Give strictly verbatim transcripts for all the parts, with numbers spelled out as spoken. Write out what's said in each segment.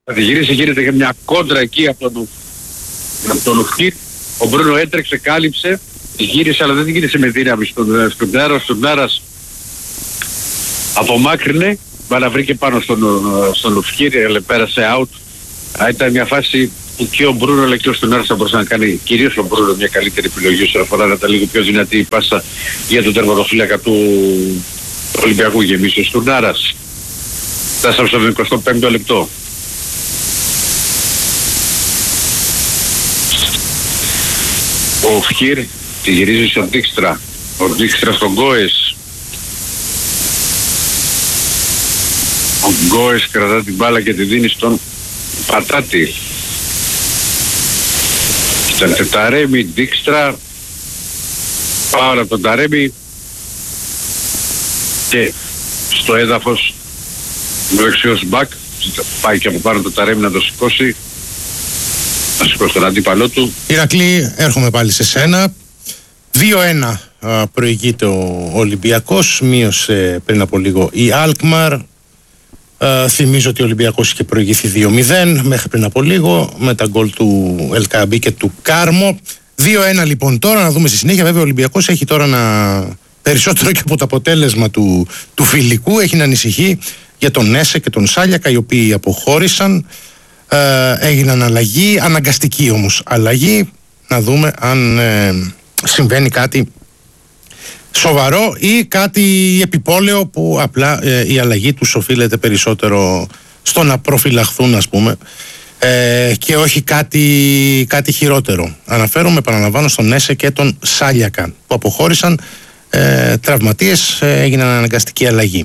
Θα τη γυρίσει, γίνεται και μια κόντρα εκεί από τον, από τον Ουφκίρ. Ο Μπρούνο έτρεξε, κάλυψε, τη γύρισε, αλλά δεν τη γύρισε με δύναμη στον Στουρνάρα. Ο Στουρνάρας απομάκρυνε, αλλά βρήκε πάνω στον, στον Ουφκίρ, πέρασε out. Ήταν μια φάση που και ο Μπρούνο αλλά και ο Στουρνάρας θα μπορούσε να κάνει, κυρίως ο Μπρούνο, μια καλύτερη επιλογή όσον αφορά να τα λίγο πιο δυνατή πάσα για τον τερματοφύλακα του Ολυμπιακού γεμίσει. Ο Στουρνάρας. Φτάσαμε στο εικοστό πέμπτο λεπτό. Ο Φχίρ τη γυρίζει στον Ντίξτρα. Ο Ντίξτρα στον Γκόες. Ο Γκόες κρατά την μπάλα και τη δίνει στον Πατάτη. Ήταν Ταρέμι, Ντίξτρα. Πάω από τον Ταρέμι και στο έδαφος ο δεξιός μπακ πάει και από πάνω το Ταρέμι να το σηκώσει, να σηκώσει τον αντίπαλό του. Ηρακλή, έρχομαι πάλι σε σένα. δύο ένα προηγείται ο Ολυμπιακός, μείωσε πριν από λίγο η Αλκμαρ. Uh, θυμίζω ότι ο Ολυμπιακός είχε προηγηθεί δύο μηδέν μέχρι πριν από λίγο με τα γκολ του Ελκαμπή και του Κάρμο. δύο ένα λοιπόν τώρα, να δούμε στη συνέχεια. Βέβαια ο Ολυμπιακός έχει τώρα να, περισσότερο και από το αποτέλεσμα του, του φιλικού, έχει να ανησυχεί για τον Νέσε και τον Σάλιακα, οι οποίοι αποχώρησαν. Uh, έγιναν αλλαγή, αναγκαστική όμως αλλαγή. Να δούμε αν ε, συμβαίνει κάτι σοβαρό ή κάτι επιπόλαιο που απλά ε, η αλλαγή τους οφείλεται περισσότερο στο να προφυλαχθούν, ας πούμε, ε, και όχι κάτι, κάτι χειρότερο. Αναφέρομαι, επαναλαμβάνω, στον Νέσε και τον Σάλιακα που αποχώρησαν ε, τραυματίες, ε, έγιναν αναγκαστική αλλαγή.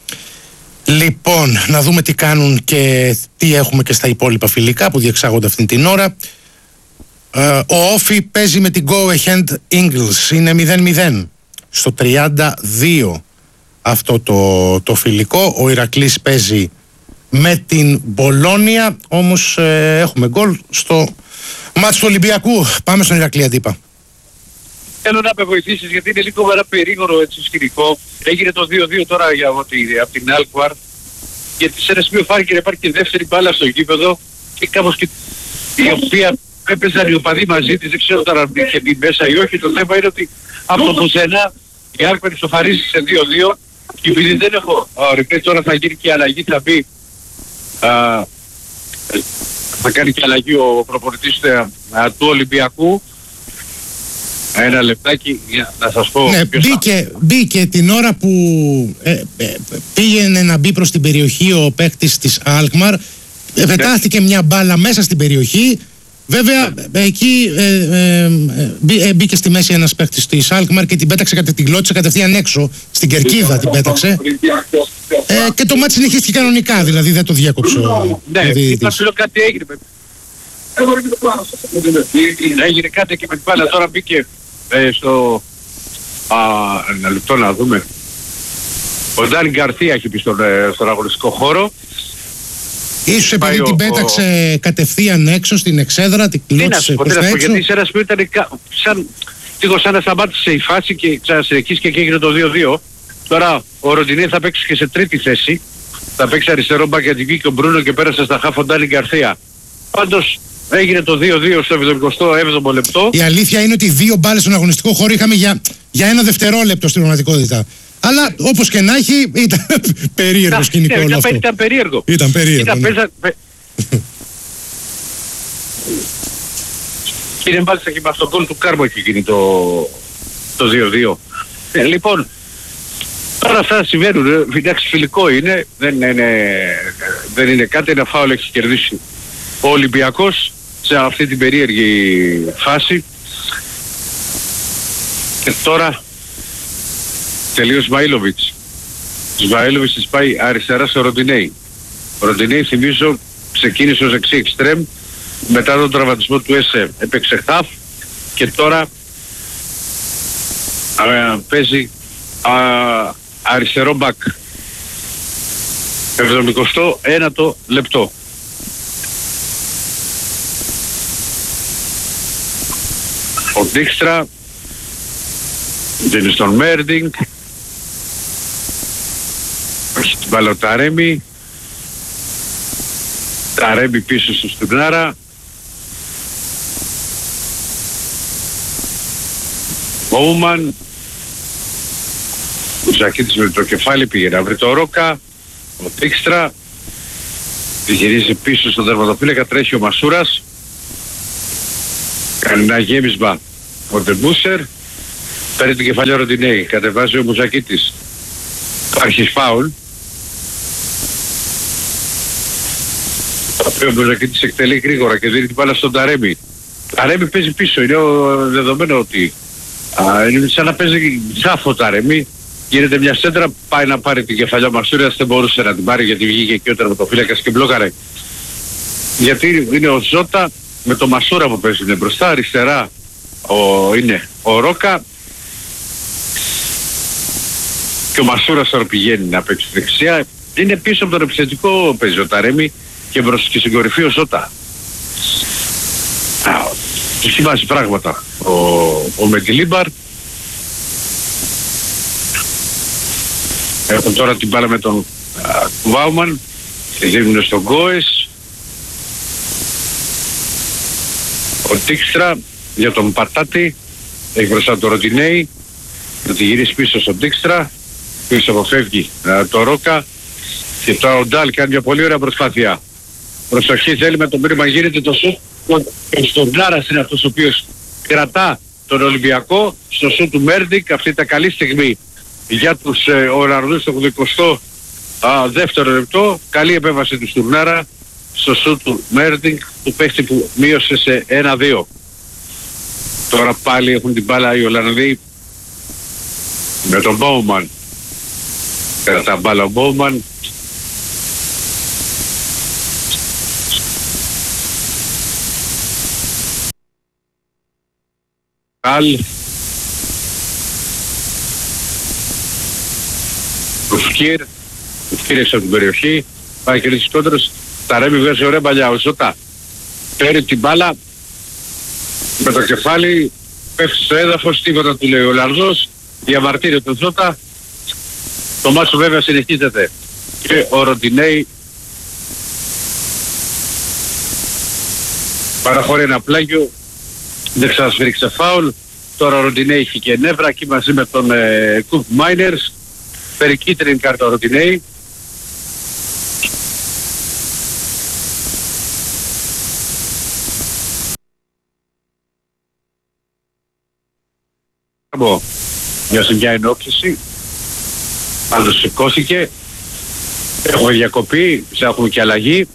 Λοιπόν, να δούμε τι κάνουν και τι έχουμε και στα υπόλοιπα φιλικά που διεξάγονται αυτή την ώρα. ε, Ο Όφι παίζει με την Go Ahead Eagles, είναι μηδέν μηδέν στο τριάντα δύο αυτό το, το φιλικό. Ο Ηρακλής παίζει με την Μπολόνια, όμως ε, έχουμε γκολ στο μάτς του Ολυμπιακού. Πάμε στον Ηρακλή Αντίπα. Θέλω να με βοηθήσεις γιατί είναι λίγο βαρά περίγωρο έτσι σκηνικό. Έγινε το δύο δύο τώρα για ότι από την Αλκμαρ, γιατί σε ένα σημείο φάνηκε να υπάρχει και δεύτερη μπάλα στο γήπεδο και κάπως και η οποία έπαιζαν οι οπαδοί μαζί της, δεν ξέρω τώρα αν είχε μπει μέσα ή όχι. Το θέμα είναι ότι από το πουθενά η Αλκμαρ ισοφαρίζει σε δύο δύο και επειδή δεν έχω ρεπέ, τώρα θα γίνει και αλλαγή, θα μπει α, θα κάνει και αλλαγή ο προπονητής του Ολυμπιακού. Ένα λεπτάκι για να σας πω. Ναι, μπήκε, μπήκε την ώρα που ε, ε, πήγαινε να μπει προς την περιοχή ο παίκτης της Αλκμαρ. Ε, πετάχτηκε μια μπάλα μέσα στην περιοχή. Βέβαια εκεί ε, ε, ε, μπήκε στη μέση ένας παίκτης της Αλκμαρ και την πέταξε, την κλώτησε κατευθείαν έξω στην κερκίδα, την πέταξε. Ε, και το μάτι συνεχίστηκε κανονικά, δηλαδή δεν το διέκοψε ο διαιτητής. Ναι, κάτι έγινε. Έγινε κάτι και με την μπάλα, τώρα μπήκε ε, στο... Α, ένα λεπτό να δούμε. Ο Ντάνι Γκαρθία έχει πει στον, στον αγωνιστικό χώρο. Ίσως επειδή την πέταξε ο... κατευθείαν έξω στην εξέδρα, την κλώτησε προς τα έξω. Γιατί σε ένα σημείο ήταν σαν, λίγο σαν να σταμάτησε η φάση και ξανασυνεχίστηκε και έγινε το δύο δύο. Τώρα ο Ροντινέ θα παίξει και σε τρίτη θέση. Θα παίξει αριστερό μπακ γιατί βγήκε ο Μπρούνο και πέρασε στα χάφ ο Ντάνι Γκαρθία. Πάντως έγινε το δύο δύο στο εβδομηκοστό έβδομο λεπτό. Η αλήθεια είναι ότι δύο μπάλες στον αγωνιστικό χώρο είχαμε για, για ένα δευτερόλεπτο στην πραγματικότητα. Αλλά όπως και να έχει, ήταν περίεργο σκηνικό όλο αυτό. Ήταν περίεργο. Ήταν περίεργο. Ήταν ναι. Παίζα... Κύριε μάλιστα και με αυτόν τον του Κάρμο έχει γίνει το, το δύο δύο. Ε, λοιπόν, τώρα αυτά συμβαίνουν. Εντάξει, φιλικό είναι. Δεν είναι, δεν είναι κάτι. Ένα φάουλ έχει κερδίσει ο Ολυμπιακός σε αυτή την περίεργη φάση. Και τώρα τελείω Σμαΐλοβιτς. Σμαΐλοβιτς της πάει αριστερά στο Ροντινέι. Ο Ροντινέι, θυμίζω, ξεκίνησε ως εξή εξτρέμ, μετά τον τραυματισμό του ΕΣΕ έπαιξε χαφ και τώρα α, παίζει α, αριστερό μπακ. εβδομηκοστό ένατο λεπτό. Ο Ντίξτρα δίνει στον Μέρντινγκ, έχει την μπάλα ο Ταρέμι, Ταρέμι πίσω στο Στουρνάρα. Μπόουμαν. Ο Ζακίτης με το κεφάλι πήγε να βρει το Ρόκα. Ο Τίξτρα. Τη γυρίζει πίσω στον τερματοφύλακα, τρέχει ο Μασούρας. Κάνει ένα γέμισμα ο Ντεμπούσερ. Παίρνει την κεφαλιά Ροντινέη, κατεβάζει ο Μουζακίτης. Υπάρχει φάουλ. Το οποίο ο Μουζακίτης εκτελεί γρήγορα και δίνει την μπάλα στον Ταρέμι. Ταρέμι παίζει πίσω, είναι ο δεδομένο ότι α, είναι σαν να παίζει ζάφο Ταρέμι. Γίνεται μια σέντρα, πάει να πάρει την κεφαλιά Μασούρας, δεν μπορούσε να την πάρει γιατί βγήκε και ο τερματοφύλακας και μπλόκαρε. Γιατί είναι ο Ζώτα με το Μασούρα που παίζουν μπροστά, αριστερά ο, είναι ο Ρόκα και ο Μασούρας τώρα πηγαίνει να παίξει δεξιά. Είναι πίσω από τον επιθετικό παίζει ο Ταρέμι και μπροστά και στην κορυφή ο Ζώτα. Του συμβάζει πράγματα ο, ο Μεντιλίμπαρ. Έχουν τώρα την μπάλα με τον Βάουμαν και δίνουν στον Γκόες. Ο Τίξτρα για τον Πατάτη έχει μπροστά το Ροντινέη, θα τη γυρίσει πίσω στον Τίξτρα, πίσω αποφεύγει το Ρόκα και τώρα ο Ντάλ κάνει μια πολύ ωραία προσπάθεια. Προσοχή, θέλει με τον πρίμα γίνεται το σουτ και στον Νάρας είναι αυτός ο οποίος κρατά τον Ολυμπιακό στο σουτ του Μέρντικ. Αυτή ήταν καλή στιγμή για τους ε, Ολλανδούς στο εικοστό δεύτερο λεπτό. Καλή επέμβαση του Στουρνάρα στο σουτ του Μέρντινγκ, του παίχτη που μείωσε σε ένα δύο. Τώρα πάλι έχουν την μπάλα οι Ολλανδοί με τον Μπόουμαν. Κρατά μπάλα ο Μπόουμαν. Καλ. Ουφκύρ. Ουφκύρ έξω από την περιοχή. Πάει και ρίξει κόντρος. Ταρέμι βγάζει ωραία παλιά. Ο Ζώτα παίρνει την μπάλα με το κεφάλι. Πέφτει στο έδαφος. Τίποτα του λέει ο Ολλανδός. Διαμαρτύρει τον Ζώτα. Το μάτσο βέβαια συνεχίζεται. Και ο Ροντινέη παραχωρεί ένα πλάγιο. Δεν ξανασφυρίξε φάουλ. Τώρα ο Ροντινέη έχει και νεύρα εκεί μαζί με τον ε, Κουκ Μάινερς. Παίρνει κίτρινη κάρτα ο Ροντινέη. Νιώσε μια ενόχληση. Πάντως σηκώθηκε. Έχουμε διακοπή. Έχουμε και αλλαγή.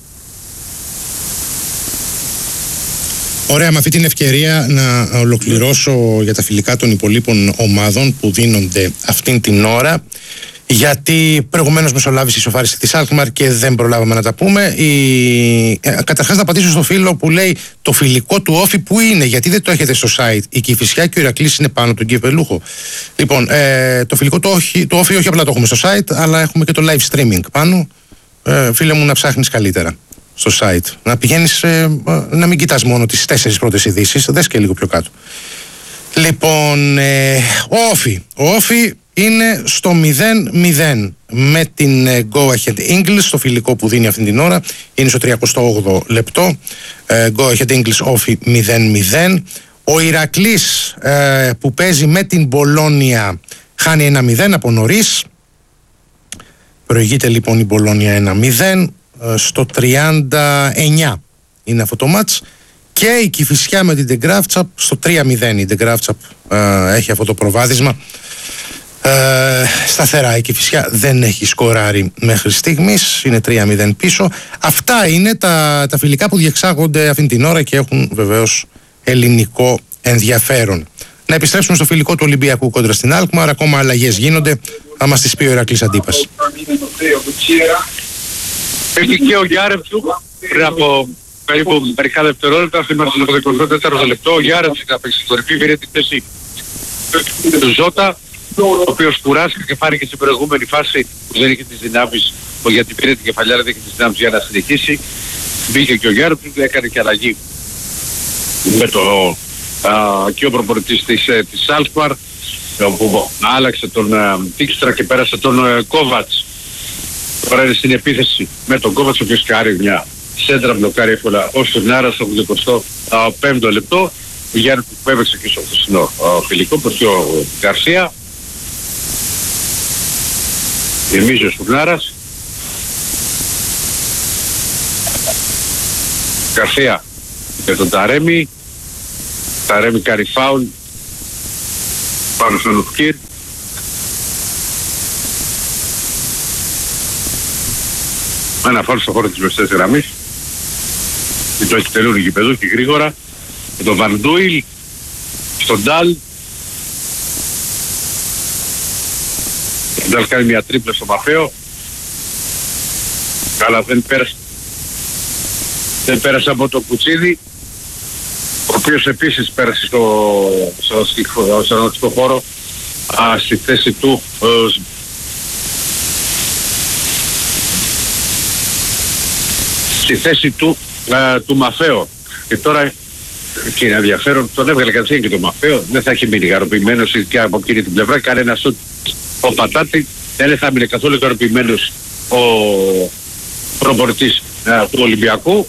Ωραία, με αυτή την ευκαιρία να ολοκληρώσω για τα φιλικά των υπολείπων ομάδων που δίνονται αυτήν την ώρα, γιατί προηγουμένως μεσολάβησε η ισοφάριση της Αλκμαρ και δεν προλάβαμε να τα πούμε. Η... Ε, καταρχάς να απαντήσω στο φίλο που λέει το φιλικό του Όφη που είναι, γιατί δεν το έχετε στο site. Η Κηφισιά και ο Ηρακλής είναι πάνω τον κυπελούχο. Λοιπόν, ε, το φιλικό του Όφη, το Όφη όχι απλά το έχουμε στο site, αλλά έχουμε και το live streaming πάνω. Ε, φίλε μου, να ψάχνεις καλύτερα στο site. Να πηγαίνεις, ε, να μην κοιτάς μόνο τις τέσσερις πρώτες ειδήσεις, δες και λίγο πιο κάτω. Λοιπόν, ε, ο Όφη. Ο Όφη είναι στο μηδέν μηδέν με την ε, Go Ahead English, το φιλικό που δίνει αυτή την ώρα. Είναι στο τριακοστό όγδοο λεπτό. Ε, Go Ahead English Όφη μηδέν μηδέν. Ο Ηρακλής ε, που παίζει με την Μπολόνια χάνει ένα μηδέν από νωρίς. Προηγείται λοιπόν η Μπολόνια ένα μηδέν. Στο τριάντα εννιά είναι αυτό το μάτς. Και η Κηφισιά με την Ντεγκράφτσαπ στο τρία μηδέν. Η Ντεγκράφτσαπ ε, έχει αυτό το προβάδισμα ε, σταθερά. Η Κηφισιά δεν έχει σκοράρει μέχρι στιγμής, είναι τρία μηδέν πίσω. Αυτά είναι τα, τα φιλικά που διεξάγονται αυτήν την ώρα και έχουν βεβαίως ελληνικό ενδιαφέρον. Να επιστρέψουμε στο φιλικό του Ολυμπιακού κόντρα στην Αλκμαρ. Ακόμα αλλαγές γίνονται. Θα μας τις πει ο Ηρακλής Αντίπας. Έχει και ο Γιάρεμτσου πριν από περίπου μερικά δευτερόλεπτα, είμαστε στο εικοστό τέταρτο λεπτό. Ο Γιάρεμτσου θα παίξει στην κορυφή, πήρε τη θέση του Ζώτα, ο οποίος κουράστηκε και φάνηκε στην προηγούμενη φάση που δεν είχε τις δυνάμεις, γιατί πήρε την κεφαλιά, δεν είχε τις δυνάμεις για να συνεχίσει. Μπήκε και ο Γιάρεμτσου, έκανε και αλλαγή με το α, και ο προπονητής της, της Αλκμαρ, όπου άλλαξε τον Τίξτρα και πέρασε τον Κόβατς. Τώρα είναι στην επίθεση με τον Κόβατς, ο οποίος κάνει μια σέντρα μπλοκάρει εύκολα ο Στουρνάρας στο ογδοηκοστό πέμπτο λεπτό. Ο Γιάννη που έπαιξε και στο χθεσινό φιλικό, προς ο Γκαρσία. Γεμίζει ο Στουρνάρας. Γκαρσία για τον Ταρέμι. Ταρέμι κάνει φάουλ πάνω στον Ουφκίρ. Ένα φάουλ στο χώρο της μεσαίας γραμμής. Και το εκτελούν οι γηπεδούχοι γρήγορα. Με τον Βαντούιλ στον Ντάλ. Ο Ντάλ κάνει μια τρίπλα στο Μαφαίο. Αλλά δεν πέρασε. Δεν πέρασε από το Κουτσίδι, ο οποίος επίσης πέρασε στο, στο, στο, στο ανωτικό χώρο α, στη θέση του ε, στη θέση του, ε, του Μαφαίο. Και τώρα και είναι ενδιαφέρον, τον έβγαλε κατευθείαν και το Μαφαίο, δεν θα έχει μείνει ικανοποιημένος και από εκείνη την πλευρά. Κάνει ένα σουτ ο Πατάτη, δεν θα μείνει καθόλου ικανοποιημένος ο προπονητής ε, του Ολυμπιακού.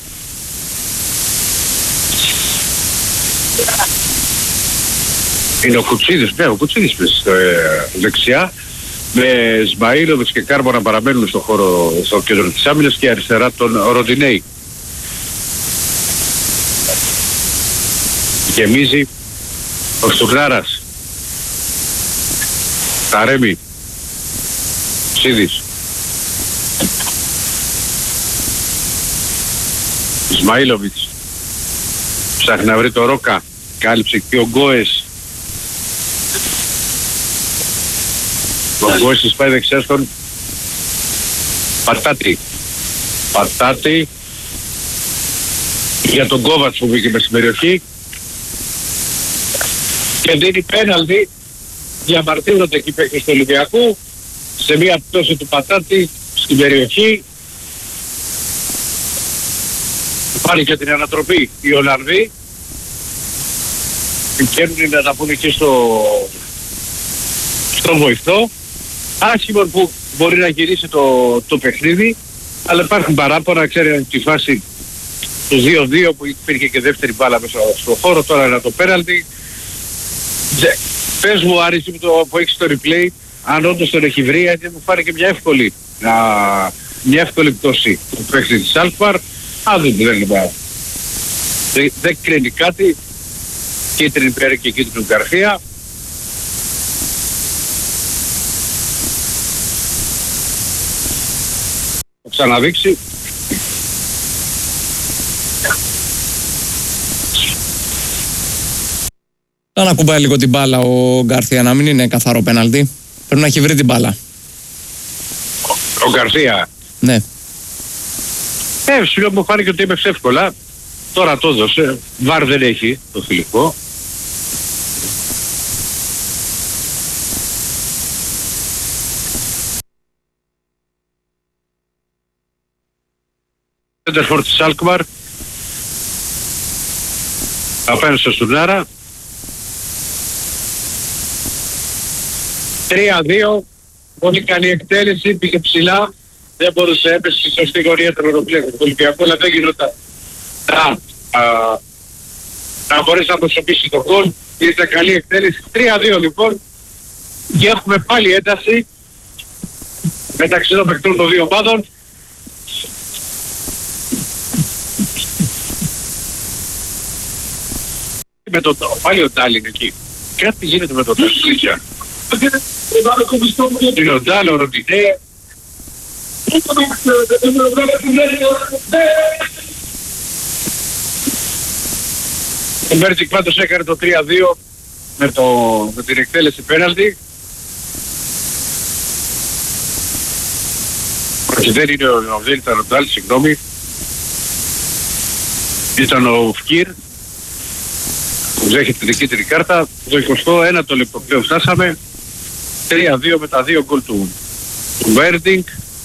Είναι ο Κουτσίδης, ναι, ο Κουτσίδης ε, δεξιά, με Σμαΐλοβιτς και Κάρμο να παραμένουν στο χώρο, στο κέντρο της άμυνας, και αριστερά τον Ροντινέη. Γεμίζει ο Στουρνάρας, Ταρέμι, Σίδης, Σμαΐλοβιτς, ψάχνει να βρει το Ρόκα, κάλυψε και ο Γκόες. Ο Γκόες της πάει δεξιά στον Πατάτη. Πατάτη για τον Κόβατς που μπήκε μες στην περιοχή και δίνει πέναλτι. Διαμαρτύρονται εκεί παίκτες του Ολυμπιακού σε μια πτώση του Πατάτη στην περιοχή. Πάλι και την ανατροπή οι Ολλανδοί. Πηγαίνουν να τα πούνε και στο, στο βοηθό. Άσχημο που μπορεί να γυρίσει το, το παιχνίδι, αλλά υπάρχουν παράπονα, ξέρετε τη φάση του δύο δύο που υπήρχε και δεύτερη μπάλα μέσα στο χώρο, τώρα είναι το πέναλτι. Πες μου Άρη που, το, που έχεις το replay, αν όντως τον έχει βρει, γιατί μου φάνηκε μια εύκολη, α, μια εύκολη πτώση του παίχτη της Αλκμαρ. Αν δεν δεν δεν, δεν κρίνει κάτι, κίτρινη πέρα και κίτρινη Γκαρσία. Θα ξαναδείξει. Θα να κουμπάει λίγο την μπάλα ο Γκαρσία, να μην είναι καθαρό πέναλτι. Πρέπει να έχει βρει την μπάλα. Ο, ο Γκαρσία. Ναι. Ε, σου μου φάνηκε ότι έπαιξε εύκολα. Τώρα το έδωσε. Βαρ δεν έχει το φιλικό. Σέντερφορ της Αλκμαρ. Απέναντι στο Στουρνάρα. τρία δύο. Πολύ καλή εκτέλεση. Πήγε ψηλά. Δεν μπορούσε, έπεσε στη σωστή γωνία του Ολυμπιακού, αλλά δεν γινόταν να, να μπορέσει να προσωπήσει το γκολ. Ήταν καλή εκτέλεση. τρία δύο λοιπόν. Και έχουμε πάλι ένταση μεταξύ των παικτών των δύο ομάδων. Με το, πάλι ο Ντάλιν εκεί. Κάτι γίνεται με το Ντάλιν. Είναι ο Ντάλιν, ο Ροντινέ. Ο Μπέρτζικ πάντως έκανε το τρία δύο με, το, με την εκτέλεση πέναλτι. Όχι, δεν είναι ο, δεν ήταν ο Ντάλ, συγγνώμη. Ήταν ο Φκίρ που δέχεται την κίτρινη κάρτα. Το εικοστό ένατο λεπτό πλέον φτάσαμε. τρία δύο με τα δύο γκολ του, του Μπέρτζικ.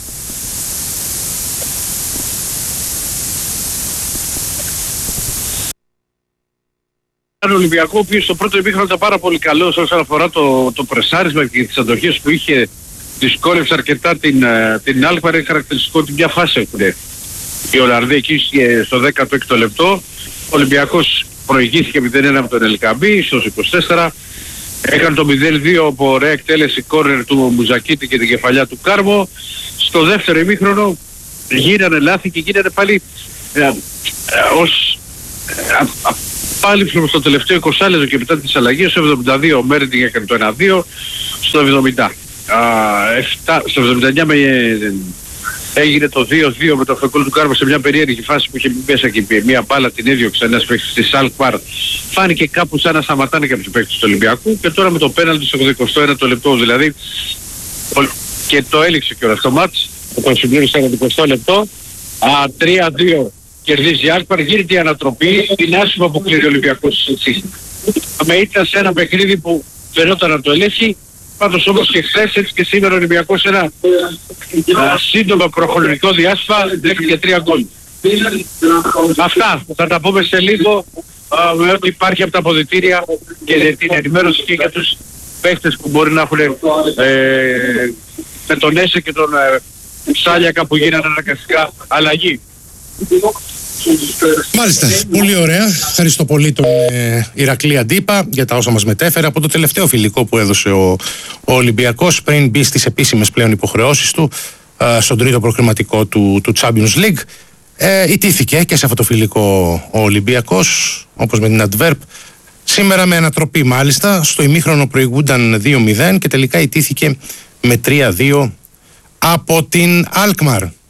Ο Ολυμπιακό, ο οποίος στο πρώτο ημίχρονο ήταν πάρα πολύ καλός όσον αφορά το, το πρεσάρισμα και τις αντοχές που είχε, δυσκόλεψε αρκετά την, την Αλκμαρ. Είναι χαρακτηριστικό ότι μια φάση έχουν οι Ολλανδοί εκεί στο δέκατο έκτο λεπτό. Ο Ολυμπιακός προηγήθηκε μηδέν ένα με τον Ελκαμπή στο είκοσι τέσσερα. Έκανε το μηδέν δύο από ωραία εκτέλεση κόρνερ του Μουζακίτη και την κεφαλιά του Κάρμο. Στο δεύτερο ημίχρονο γίνανε λάθη και γίνανε πάλι ε, ε, ως ε, α, πάλι στο τελευταίο είκοσι λεπτό και μετά τις αλλαγές. Στο εβδομήντα δύο ο Μέρντινγκ έκανε το ένα δύο. Στο εβδομήντα επτά, στο εβδομήντα εννιά με, ε, έγινε το δύο δύο με το αυτοκόλλο του Κάρμο σε μια περίεργη φάση που είχε μπει μέσα και μια μπάλα την έδιωξε ένας παίκτης της Αλκμαρ. Φάνηκε κάπου σαν να σταματάνε κάποιους παίκτες του Ολυμπιακού και τώρα με το πέναλτι στο εικοστό ένατο λεπτό δηλαδή και το έληξε κιόλας το μάτς, το συμπλήρωσε στο εικοστό λεπτό. τρία δύο κερδίζει η Αλκμαρ, γίνεται η ανατροπή, την άσχημα που κλείνει ο Ολυμπιακός έτσι. Με ήταν σε ένα παιχνίδι που φαινόταν να το ελέγχει. Πάντως όμως και χθες έτσι και σήμερα ο Ολυμπιακός ένα α, σύντομο προχρονικό διάστημα δέχτηκε τρία γκολ. Αυτά θα τα πούμε σε λίγο α, με ό,τι υπάρχει από τα αποδυτήρια και την ενημέρωση και για τους παίχτες που μπορεί να έχουν ε, με τον Έσε και τον ε, Ψάλιακα που γίνανε αναγκαστικά αλλαγή. Μάλιστα, πολύ ωραία. Ευχαριστώ πολύ τον ε, Ηρακλή Αντίπα για τα όσα μας μετέφερε από το τελευταίο φιλικό που έδωσε ο, ο Ολυμπιακός πριν μπει στις επίσημες πλέον υποχρεώσεις του ε, στον τρίτο προκριματικό του, του Champions League. Ε, ιτήθηκε και σε αυτό το φιλικό ο Ολυμπιακός, όπως με την Αντβέρπ. Σήμερα με ανατροπή μάλιστα, στο ημίχρονο προηγούνταν δύο μηδέν και τελικά ιτήθηκε με τρία δύο από την Αλκμαρ.